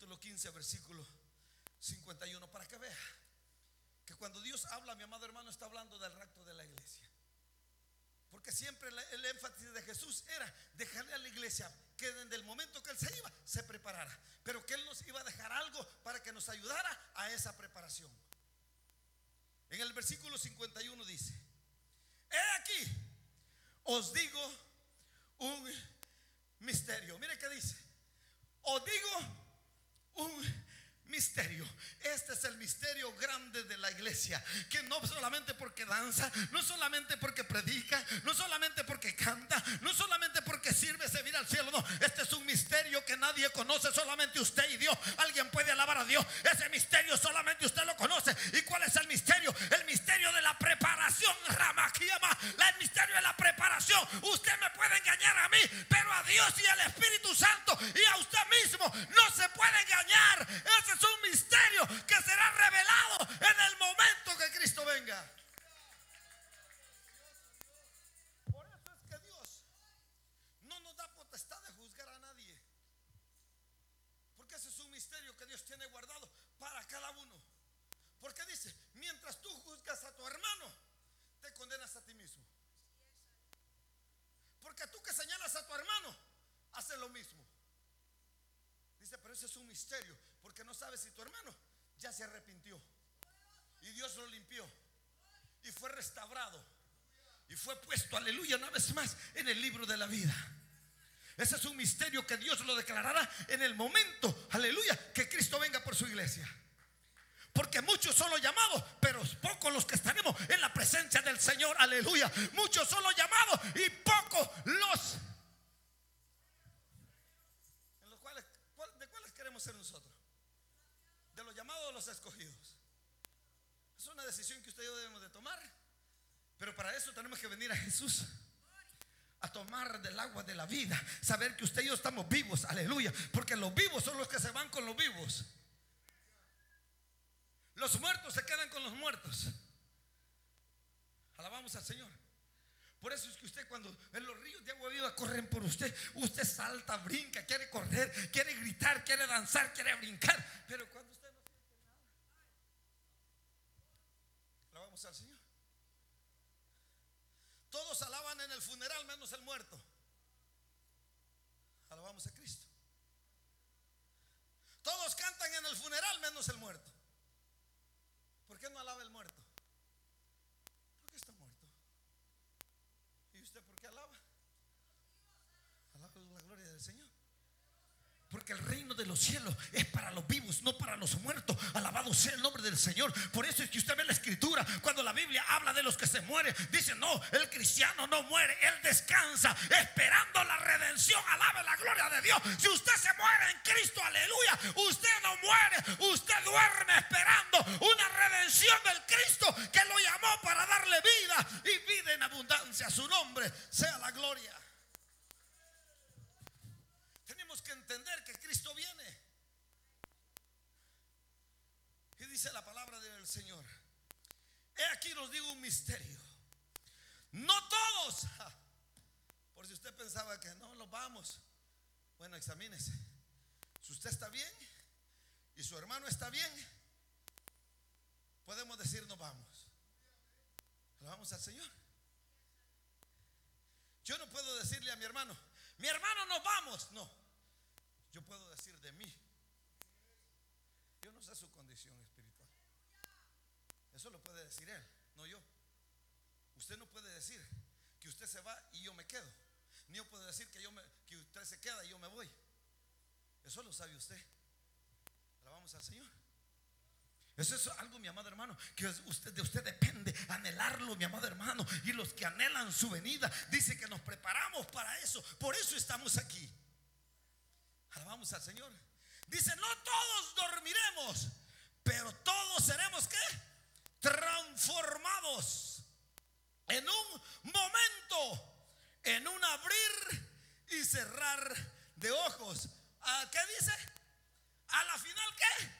capítulo 15, versículo 51, para que vea que cuando Dios habla, mi amado hermano, está hablando del rapto de la iglesia. Porque siempre el énfasis de Jesús era dejarle a la iglesia que desde el momento que Él se iba, se preparara, pero que Él nos iba a dejar algo para que nos ayudara a esa preparación. En el versículo 51 dice: he aquí, os digo un misterio. Mire que dice: os digo un misterio. Este es el misterio grande de la iglesia, que no solamente porque danza, no solamente porque predica, no solamente porque canta, no solamente porque sirve servir al cielo, no, este es un misterio que nadie conoce, solamente usted y Dios. Alguien puede alabar a Dios, ese misterio solamente usted lo conoce. ¿Y cuál es el misterio? El misterio de la preparación. El misterio de la preparación. Usted me puede engañar a mí, pero a Dios y al Espíritu Santo y a usted mismo no se puede engañar. Ese es un misterio que será revelado en el momento que Cristo venga. Por eso es que Dios no nos da potestad de juzgar a nadie, porque ese es un misterio que Dios tiene guardado para cada uno. Porque dice: mientras tú juzgas a tu hermano, te condenas a ti mismo. Porque tú que señalas a tu hermano, haces lo mismo. Dice: pero ese es un misterio, porque no sabes si tu hermano ya se arrepintió y Dios lo limpió y fue restaurado y fue puesto, aleluya, una vez más en el libro de la vida. Ese es un misterio que Dios lo declarará en el momento, aleluya, que Cristo venga por su iglesia. Porque muchos son los llamados, pero pocos los que estaremos en la presencia del Señor, aleluya. Muchos son los llamados y pocos los en los cuales, ¿de cuáles queremos ser nosotros? ¿De los llamados o los escogidos? Es una decisión que usted y yo debemos de tomar. Pero para eso tenemos que venir a Jesús, a tomar del agua de la vida, saber que usted y yo estamos vivos, aleluya. Porque los vivos son los que se van con los vivos. Los muertos se quedan con los muertos. Alabamos al Señor. Por eso es que usted, cuando en los ríos de agua viva corren por usted, usted salta, brinca, quiere correr, quiere gritar, quiere danzar, quiere brincar. Pero cuando usted no siente nada, alabamos al Señor. Todos alaban en el funeral menos el muerto. Alabamos a Cristo. Todos cantan en el funeral menos el muerto. ¿Por qué no alaba el muerto? Porque está muerto. ¿Y usted por qué alaba? Alaba la gloria del Señor. Porque el reino de los cielos es para los vivos, no para los muertos. Alabado sea el nombre del Señor. Por eso es que usted ve la escritura, cuando la Biblia habla de los que se mueren, dice: no, el cristiano no muere, él descansa esperando la redención. Alabe la gloria de Dios. Si usted se muere en Cristo, aleluya, usted no muere, usted duerme esperando una redención del Cristo que lo llamó para darle vida y vida en abundancia. A su nombre sea la gloria. Tenemos que entender que Cristo viene. Y dice la palabra del Señor: he aquí nos digo un misterio. No todos, por si usted pensaba que no los vamos, bueno, examínese. Si usted está bien y su hermano está bien, podemos decir: nos vamos. Alabamos al Señor. Yo no puedo decirle a mi hermano: nos vamos. No. Yo puedo decir de mí. Yo no sé su condición espiritual. Eso lo puede decir él, no yo. Usted no puede decir que usted se va y yo me quedo. Ni yo puedo decir que usted se queda y yo me voy. Eso lo sabe usted. Alabamos al Señor. Eso es algo, mi amado hermano, que de usted depende anhelarlo, mi amado hermano. Y los que anhelan su venida, dice que nos preparamos para eso. Por eso estamos aquí. Alabamos al Señor. Dice: no todos dormiremos, pero todos seremos ¿qué? Transformados en un momento, en un abrir y cerrar de ojos. ¿Qué dice? A la final ¿qué?